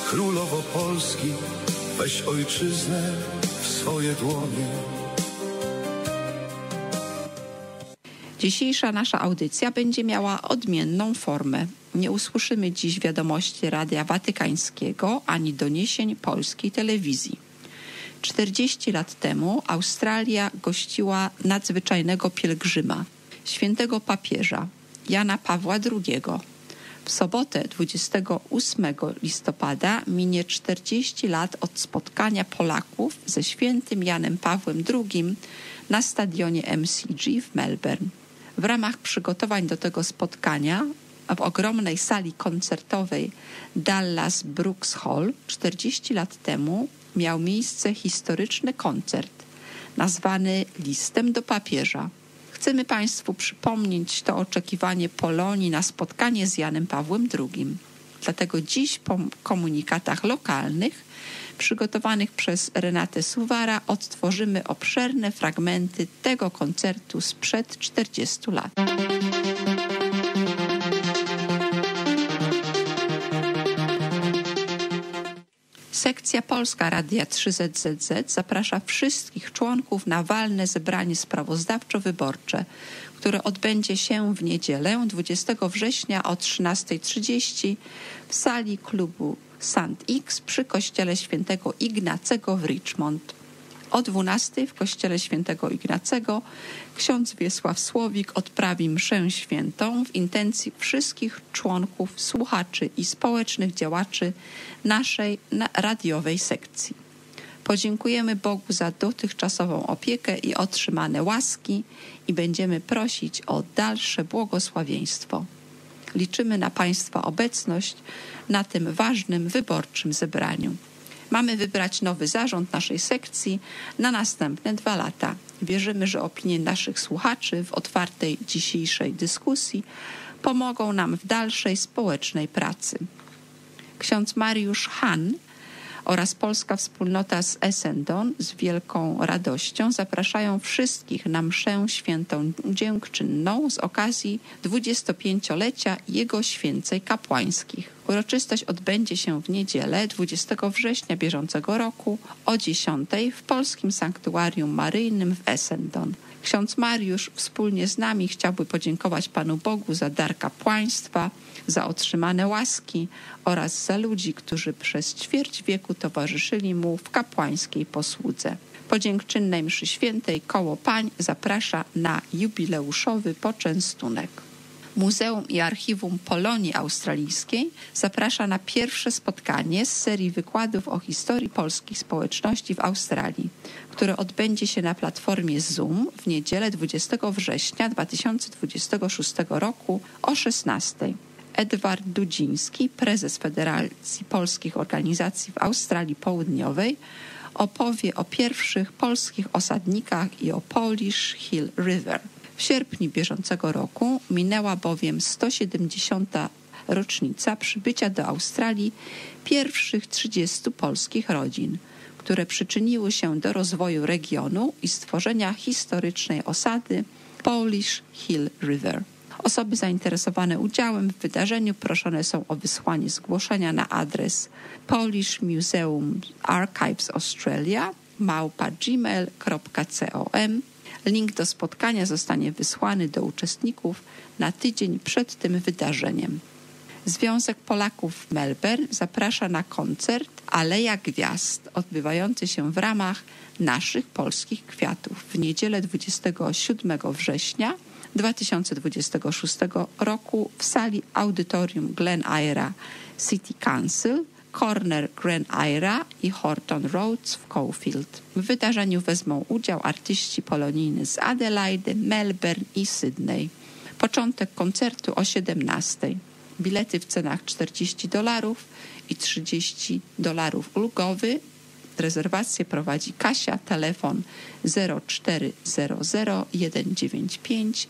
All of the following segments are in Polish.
Królowo Polski, weź ojczyznę w swoje dłonie. Dzisiejsza nasza audycja będzie miała odmienną formę. Nie usłyszymy dziś wiadomości Radia Watykańskiego ani doniesień polskiej telewizji. 40 lat temu Australia gościła nadzwyczajnego pielgrzyma, świętego papieża Jana Pawła II. W sobotę 28 listopada minie 40 lat od spotkania Polaków ze świętym Janem Pawłem II na stadionie MCG w Melbourne. W ramach przygotowań do tego spotkania w ogromnej sali koncertowej Dallas Brooks Hall 40 lat temu miał miejsce historyczny koncert nazwany Listem do papieża. Chcemy Państwu przypomnieć to oczekiwanie Polonii na spotkanie z Janem Pawłem II. Dlatego dziś po komunikatach lokalnych przygotowanych przez Renatę Suwara odtworzymy obszerne fragmenty tego koncertu sprzed 40 lat. Sekcja Polska Radia 3ZZZ zaprasza wszystkich członków na walne zebranie sprawozdawczo-wyborcze, które odbędzie się w niedzielę 20 września o 13:30 w sali klubu St. X przy kościele świętego Ignacego w Richmond. O 12 w kościele świętego Ignacego ksiądz Wiesław Słowik odprawi mszę świętą w intencji wszystkich członków, słuchaczy i społecznych działaczy naszej radiowej sekcji. Podziękujemy Bogu za dotychczasową opiekę i otrzymane łaski i będziemy prosić o dalsze błogosławieństwo. Liczymy na Państwa obecność na tym ważnym wyborczym zebraniu. Mamy wybrać nowy zarząd naszej sekcji na następne 2 lata. Wierzymy, że opinie naszych słuchaczy w otwartej dzisiejszej dyskusji pomogą nam w dalszej społecznej pracy. Ksiądz Mariusz Hahn oraz Polska Wspólnota z Essendon z wielką radością zapraszają wszystkich na mszę świętą dziękczynną z okazji 25-lecia Jego święceń kapłańskich. Uroczystość odbędzie się w niedzielę 20 września bieżącego roku o 10 w Polskim Sanktuarium Maryjnym w Essendon. Ksiądz Mariusz wspólnie z nami chciałby podziękować Panu Bogu za dar kapłaństwa, za otrzymane łaski oraz za ludzi, którzy przez ćwierć wieku towarzyszyli mu w kapłańskiej posłudze. Po dziękczynnej mszy świętej koło pań zaprasza na jubileuszowy poczęstunek. Muzeum i Archiwum Polonii Australijskiej zaprasza na pierwsze spotkanie z serii wykładów o historii polskich społeczności w Australii, które odbędzie się na platformie Zoom w niedzielę 20 września 2026 roku o 16:00. Edward Dudziński, prezes Federacji Polskich Organizacji w Australii Południowej, opowie o pierwszych polskich osadnikach i o Polish Hill River. W sierpniu bieżącego roku minęła bowiem 170. rocznica przybycia do Australii pierwszych 30 polskich rodzin, które przyczyniły się do rozwoju regionu i stworzenia historycznej osady Polish Hill River. Osoby zainteresowane udziałem w wydarzeniu proszone są o wysłanie zgłoszenia na adres Polish Museum Archives Australia @gmail.com. Link do spotkania zostanie wysłany do uczestników na tydzień przed tym wydarzeniem. Związek Polaków w Melbourne zaprasza na koncert Aleja Gwiazd, odbywający się w ramach Naszych Polskich Kwiatów w niedzielę 27 września 2026 roku w sali Audytorium Glen Eira City Council, Corner Glen Eira i Horton Roads w Caulfield. W wydarzeniu wezmą udział artyści polonijni z Adelaide, Melbourne i Sydney. Początek koncertu o 17:00. Bilety w cenach $40 i $30 ulgowy. Rezerwację prowadzi Kasia, telefon 0400 195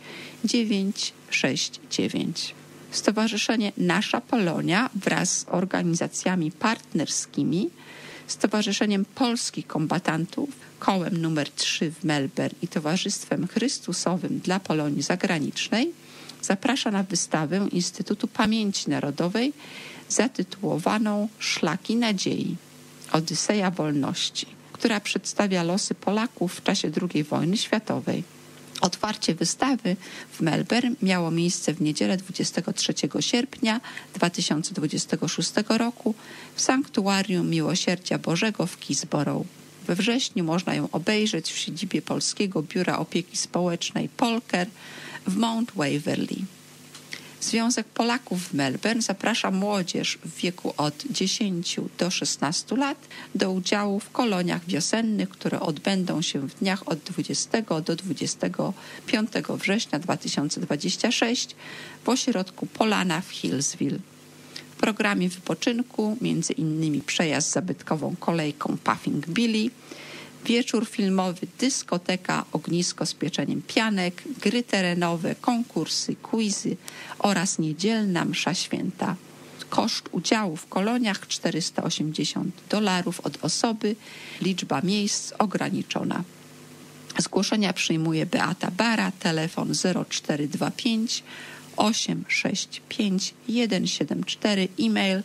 969. Stowarzyszenie Nasza Polonia wraz z organizacjami partnerskimi, Stowarzyszeniem Polskich Kombatantów, Kołem nr 3 w Melbourne i Towarzystwem Chrystusowym dla Polonii Zagranicznej zaprasza na wystawę Instytutu Pamięci Narodowej zatytułowaną Szlaki Nadziei – Odyseja Wolności, która przedstawia losy Polaków w czasie II wojny światowej. Otwarcie wystawy w Melbourne miało miejsce w niedzielę 23 sierpnia 2026 roku w Sanktuarium Miłosierdzia Bożego w Keysborough. We wrześniu można ją obejrzeć w siedzibie Polskiego Biura Opieki Społecznej Polker w Mount Waverley. Związek Polaków w Melbourne zaprasza młodzież w wieku od 10 do 16 lat do udziału w koloniach wiosennych, które odbędą się w dniach od 20 do 25 września 2026 w ośrodku Polana w Hillsville. W programie wypoczynku między innymi przejazd zabytkową kolejką Puffing Billy, wieczór filmowy, dyskoteka, ognisko z pieczeniem pianek, gry terenowe, konkursy, quizy oraz niedzielna msza święta. Koszt udziału w koloniach $480 od osoby, liczba miejsc ograniczona. Zgłoszenia przyjmuje Beata Bara, telefon 0425 865 174, e-mail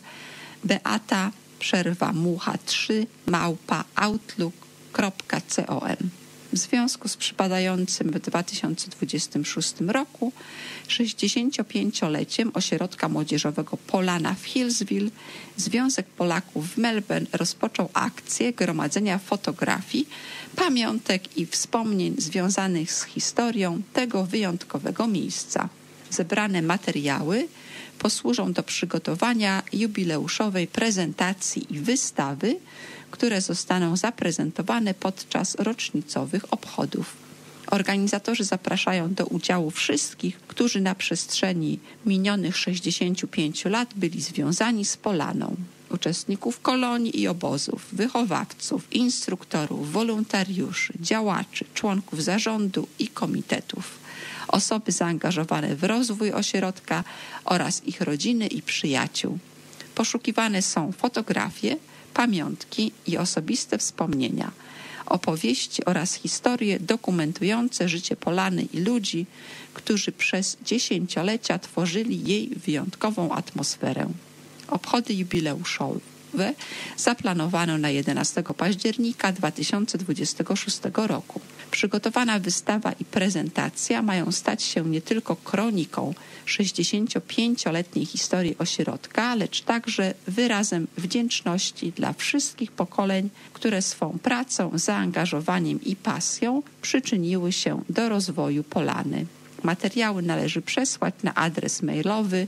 beata_mucha3@outlook.com. W związku z przypadającym w 2026 roku 65-leciem ośrodka młodzieżowego Polana w Hillsville Związek Polaków w Melbourne rozpoczął akcję gromadzenia fotografii, pamiątek i wspomnień związanych z historią tego wyjątkowego miejsca. Zebrane materiały posłużą do przygotowania jubileuszowej prezentacji i wystawy, które zostaną zaprezentowane podczas rocznicowych obchodów. Organizatorzy zapraszają do udziału wszystkich, którzy na przestrzeni minionych 65 lat byli związani z Polaną. Uczestników kolonii i obozów, wychowawców, instruktorów, wolontariuszy, działaczy, członków zarządu i komitetów, osoby zaangażowane w rozwój ośrodka oraz ich rodziny i przyjaciół. Poszukiwane są fotografie, pamiątki i osobiste wspomnienia, opowieści oraz historie dokumentujące życie Polany i ludzi, którzy przez dziesięciolecia tworzyli jej wyjątkową atmosferę. Obchody jubileuszowe zaplanowano na 11 października 2026 roku. Przygotowana wystawa i prezentacja mają stać się nie tylko kroniką 65-letniej historii ośrodka, lecz także wyrazem wdzięczności dla wszystkich pokoleń, które swą pracą, zaangażowaniem i pasją przyczyniły się do rozwoju Polany. Materiały należy przesłać na adres mailowy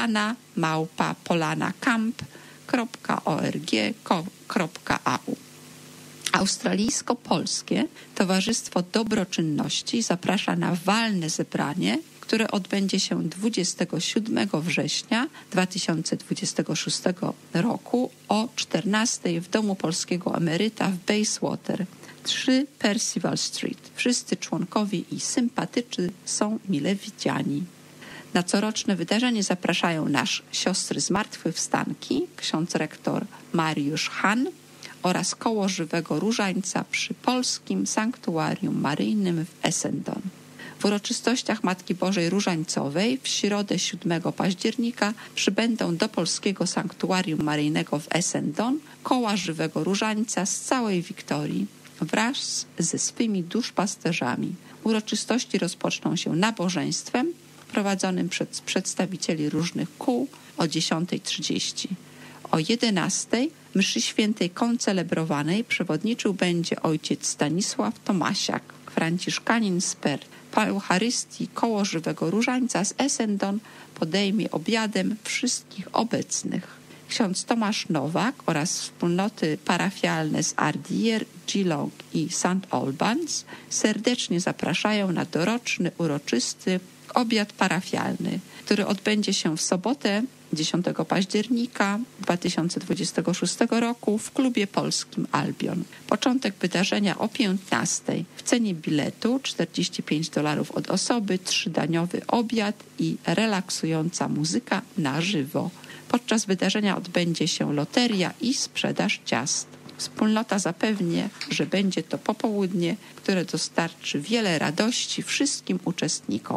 polana@polanacamp.org.au. Australijsko-Polskie Towarzystwo Dobroczynności zaprasza na walne zebranie, które odbędzie się 27 września 2026 roku o 14:00 w Domu Polskiego Emeryta w Bayswater, 3 Percival Street. Wszyscy członkowie i sympatycy są mile widziani. Na coroczne wydarzenie zapraszają nasz Siostry Zmartwychwstanki, ksiądz rektor Mariusz Han oraz Koło Żywego Różańca przy Polskim Sanktuarium Maryjnym w Essendon. W uroczystościach Matki Bożej Różańcowej w środę 7 października przybędą do Polskiego Sanktuarium Maryjnego w Essendon Koła Żywego Różańca z całej Wiktorii wraz ze swymi duszpasterzami. Uroczystości rozpoczną się nabożeństwem prowadzonym przez przedstawicieli różnych kół o 10:30. O 11:00 mszy świętej koncelebrowanej przewodniczył będzie ojciec Stanisław Tomasiak, franciszkanin z Perth. Po Eucharystii Koło Żywego Różańca z Essendon podejmie obiadem wszystkich obecnych. Ksiądz Tomasz Nowak oraz wspólnoty parafialne z Ardeer, Geelong i St. Albans serdecznie zapraszają na doroczny, uroczysty obiad parafialny, który odbędzie się w sobotę 10 października 2026 roku w klubie polskim Albion. Początek wydarzenia o 15:00. W cenie biletu $45 od osoby, 3-daniowy obiad i relaksująca muzyka na żywo. Podczas wydarzenia odbędzie się loteria i sprzedaż ciast. Wspólnota zapewnia, że będzie to popołudnie, które dostarczy wiele radości wszystkim uczestnikom.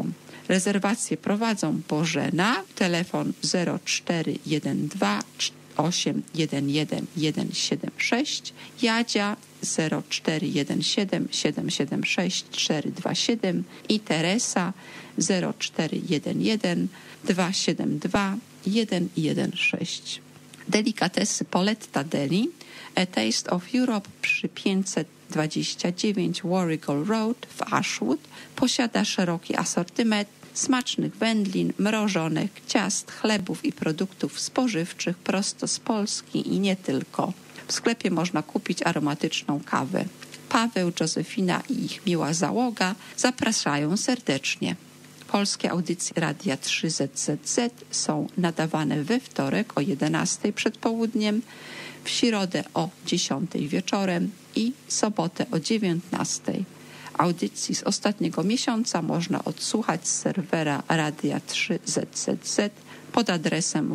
Rezerwacje prowadzą Bożena, telefon 0412 811 176, Jadzia 0417 776 427 i Teresa 0411 272 116. Delikatesy Poletta Deli, A Taste of Europe przy 529 Warrigal Road w Ashwood posiada szeroki asortyment smacznych wędlin, mrożonek, ciast, chlebów i produktów spożywczych prosto z Polski i nie tylko. W sklepie można kupić aromatyczną kawę. Paweł, Józefina i ich miła załoga zapraszają serdecznie. Polskie audycje Radia 3ZZZ są nadawane we wtorek o 11 przed południem, w środę o 10 wieczorem i sobotę o 19. Audycji z ostatniego miesiąca można odsłuchać z serwera Radia 3ZZZ pod adresem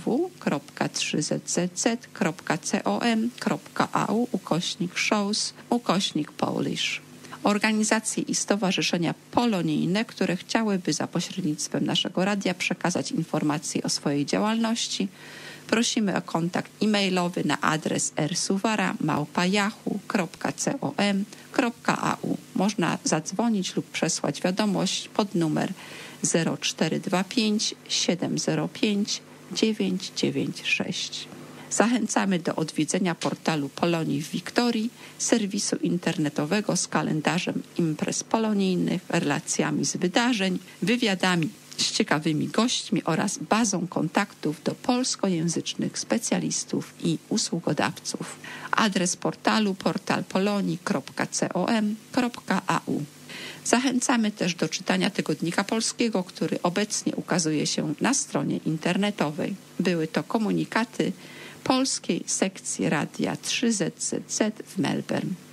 www.3zzz.com.au/shows/Polish. Organizacje i stowarzyszenia polonijne, które chciałyby za pośrednictwem naszego radia przekazać informacje o swojej działalności, prosimy o kontakt e-mailowy na adres rsuwara@yahoo.com.au. Można zadzwonić lub przesłać wiadomość pod numer 0425 705 996. Zachęcamy do odwiedzenia portalu Polonii w Wiktorii, serwisu internetowego z kalendarzem imprez polonijnych, relacjami z wydarzeń, wywiadami z ciekawymi gośćmi oraz bazą kontaktów do polskojęzycznych specjalistów i usługodawców. Adres portalu portalpolonii.com.au. Zachęcamy też do czytania Tygodnika Polskiego, który obecnie ukazuje się na stronie internetowej. Były to komunikaty polskiej sekcji Radia 3ZZZ w Melbourne.